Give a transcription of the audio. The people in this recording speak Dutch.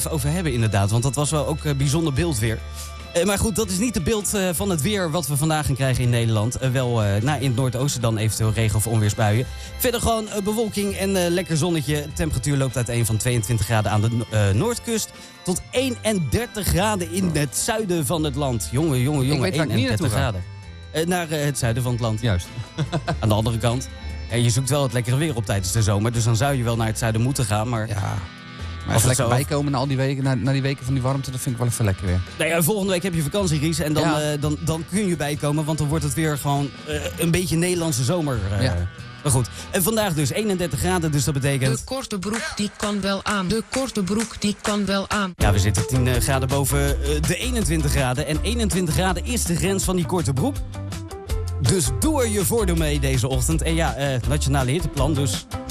even over hebben inderdaad. Want dat was wel ook bijzonder beeld weer. Maar goed, dat is niet de beeld van het weer wat we vandaag gaan krijgen in Nederland. Wel in het noordoosten dan eventueel regen- of onweersbuien. Verder gewoon bewolking en lekker zonnetje. De temperatuur loopt uiteen van 22 graden aan de noordkust... tot 31 graden in het zuiden van het land. Jongen, Ik weet waar ik niet naartoe graden. Naar het zuiden van het land. Juist. Aan de andere kant. Ja, je zoekt wel het lekkere weer op tijdens de zomer. Dus dan zou je wel naar het zuiden moeten gaan. Maar Ja. Maar even lekker bijkomen na al die weken, na die weken van die warmte, dat vind ik wel even lekker weer. Nou ja, volgende week heb je vakantie, Ries. En dan kun je bijkomen, want dan wordt het weer gewoon een beetje Nederlandse zomer. Maar goed, en vandaag dus 31 graden, dus dat betekent... De korte broek die kan wel aan. De korte broek die kan wel aan. Ja, we zitten 10 graden boven de 21 graden. En 21 graden is de grens van die korte broek. Dus doe er je voordeel mee deze ochtend. En ja, Nationale Hitteplan, dus...